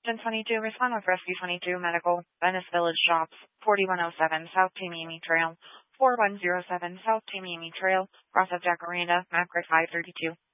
Assistant 22, respond with Rescue 22 Medical, Venice Village Shops, 4107 South Tamiami Trail, 4107 South Tamiami Trail, Cross of Jacaranda, map grid 532.